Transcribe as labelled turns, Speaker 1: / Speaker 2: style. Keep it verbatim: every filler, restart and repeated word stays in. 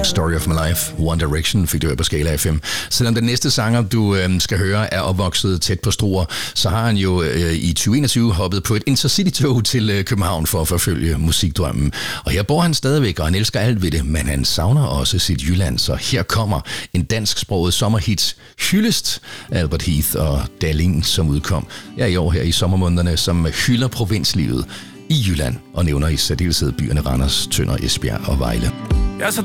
Speaker 1: Story of My Life, One Direction fik du på Skala F M. Selvom den næste sanger, du øh, skal høre, er opvokset tæt på Struer, så har han jo øh, i tyve enogtyve hoppet på et Intercity-tog til øh, København for at forfølge musikdrømmen. Og her bor han stadigvæk, og han elsker alt ved det, men han savner også sit Jylland. Så her kommer en dansksproget sommerhit hyldest, Albert Heath og Dalin, som udkom ja, i år her i sommermånederne, som hylder provinslivet i Jylland og nævner i særdeleshed byerne Randers, Tønder, Esbjerg og Vejle.